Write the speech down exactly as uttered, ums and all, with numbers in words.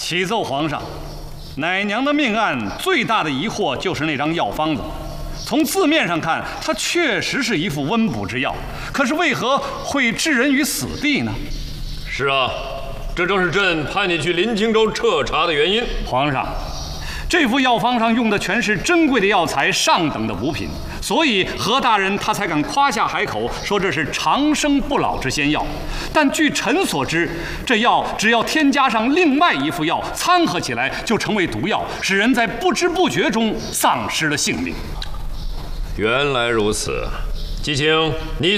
启奏皇上，奶娘的命案最大的疑惑就是那张药方子。从字面上看，它确实是一副温补之药，可是为何会置人于死地呢？ 是啊，这正是朕派你去临清州彻查的原因。 皇上，这副药方上用的全是珍贵的药材，上等的补品，所以何大人他才敢夸下海口，说这是长生不老之仙药。但据臣所知，这药只要添加上另外一副药，掺合起来就成为毒药，使人在不知不觉中丧失了性命。 原来如此，季青，你